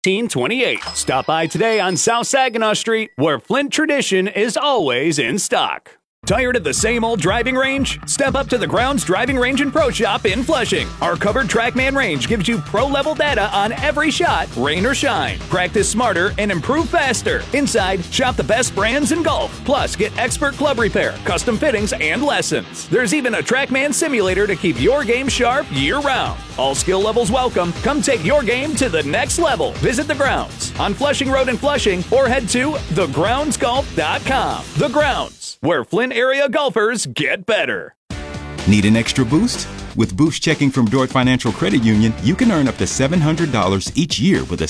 1828. Stop by today on South Saginaw Street, where Flint tradition is always in stock. Tired of the same old driving range? Step up to the Grounds Driving Range and Pro Shop in Flushing. Our covered TrackMan range gives you pro-level data on every shot, rain or shine. Practice smarter and improve faster. Inside, shop the best brands in golf. Plus, get expert club repair, custom fittings, and lessons. There's even a TrackMan simulator to keep your game sharp year-round. All skill levels welcome. Come take your game to the next level. Visit the Grounds on Flushing Road in Flushing or head to thegroundsgolf.com. The Grounds, where Flint area golfers get better. Need an extra boost? With Boost Checking from Dordt Financial Credit Union, you can earn up to $700 each year with a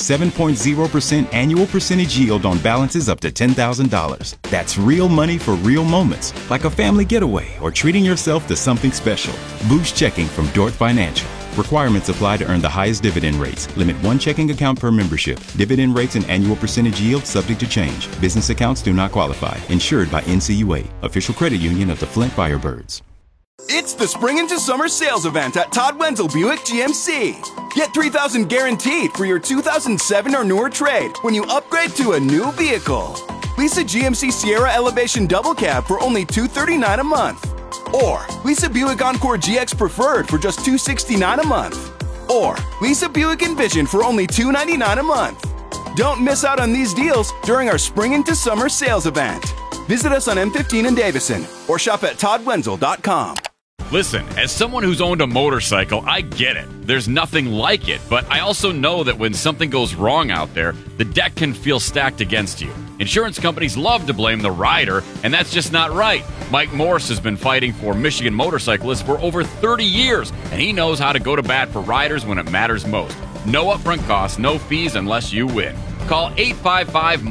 7.0% annual percentage yield on balances up to $10,000. That's real money for real moments, like a family getaway or treating yourself to something special. Boost Checking from Dordt Financial. Requirements apply to earn the highest dividend rates. Limit one checking account per membership. Dividend rates and annual percentage yield subject to change. Business accounts do not qualify. Insured by NCUA, official credit union of the Flint Firebirds. It's the Spring into Summer sales event at Todd Wenzel Buick GMC. Get $3,000 guaranteed for your 2007 or newer trade when you upgrade to a new vehicle. Lease a GMC Sierra Elevation Double Cab for only $239 a month. Or lease a Buick Encore GX Preferred for just $269 a month. Or lease a Buick Envision for only $299 a month. Don't miss out on these deals during our Spring into Summer sales event. Visit us on M15 in Davison or shop at toddwenzel.com. Listen, as someone who's owned a motorcycle, I get it. There's nothing like it, but I also know that when something goes wrong out there, the deck can feel stacked against you. Insurance companies love to blame the rider, and that's just not right. Mike Morse has been fighting for Michigan motorcyclists for over 30 years, and he knows how to go to bat for riders when it matters most. No upfront costs, no fees unless you win. Call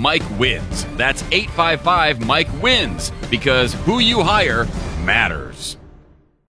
855-MIKE-WINS. That's 855-MIKE-WINS, because who you hire matters.